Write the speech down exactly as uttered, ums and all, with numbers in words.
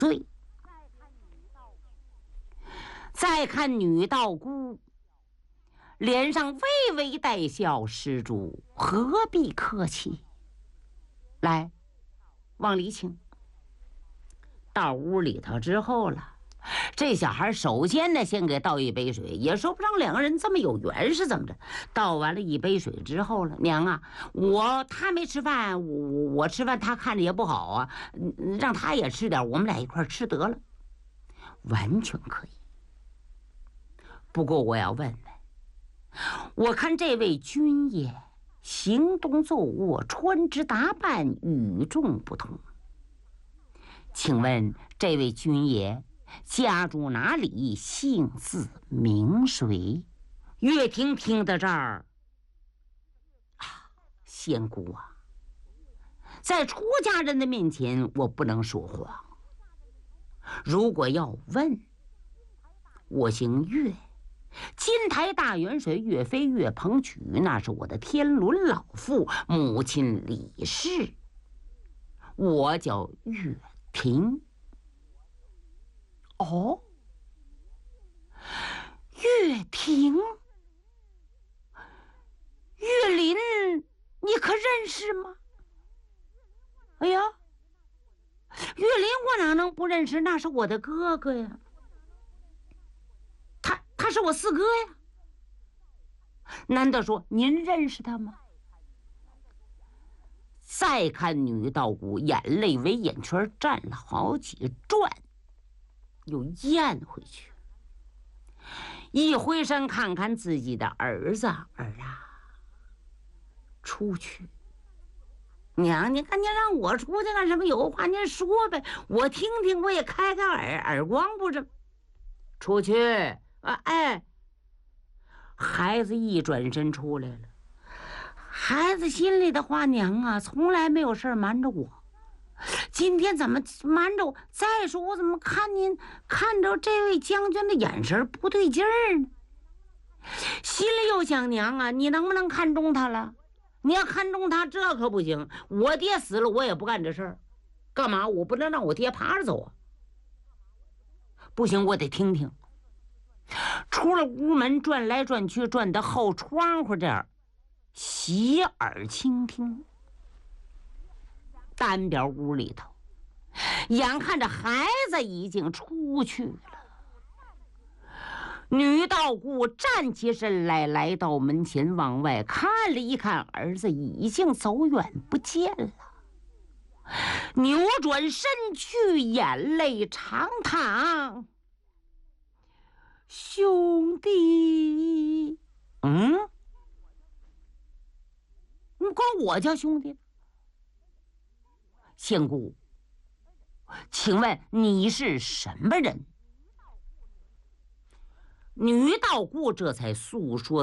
对。再看女道姑，脸上微微带笑，施主何必客气？来，往里请。到屋里头之后了，这小孩首先呢，先给倒一杯水，也说不上两个人这么有缘是怎么着。倒完了一杯水之后了，娘啊，我他没吃饭，我我吃饭他看着也不好啊，让他也吃点，我们俩一块吃得了，完全可以。不过我要问问，我看这位君爷行动奏卧，穿着打扮与众不同，请问这位君爷家住哪里？姓字名谁？岳婷听到这儿，啊，仙姑啊，在出家人的面前，我不能说谎。如果要问，我姓岳，金台大元帅岳飞岳鹏举，那是我的天伦老父，母亲李氏，我叫岳婷。哦，岳婷，岳林，你可认识吗？哎呀，岳林我哪能不认识？那是我的哥哥呀，他他是我四哥呀。难道说您认识他吗？再看女道姑，眼泪围眼圈站了好几转，又咽回去。一回身看看自己的儿子，儿啊，出去。娘，你看你让我出去干什么？有话您说呗，我听听，我也开开耳，耳光不是？出去啊！哎，孩子一转身出来了。孩子心里的话，娘啊，从来没有事瞒着我，今天怎么瞒着我？再说我怎么看您看着这位将军的眼神不对劲儿呢？心里又想，娘啊，你能不能看中他了？你要看中他，这可不行。我爹死了，我也不干这事儿。干嘛？我不能让我爹爬着走啊！不行，我得听听。出了屋门，转来转去，转到后窗户这儿，洗耳倾听。单边屋里头，眼看着孩子已经出去了，女道姑站起身来，来到门前，往外看了一看，儿子已经走远不见了。扭转身去，眼泪长淌。兄弟，嗯，你管我叫兄弟？仙姑，请问你是什么人？女道姑这才诉说